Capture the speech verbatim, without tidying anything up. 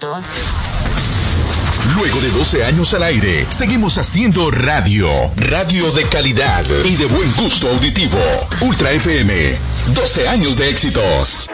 Luego de doce años al aire, seguimos haciendo radio. Radio de calidad y de buen gusto auditivo. Ultra F M. doce años de éxitos.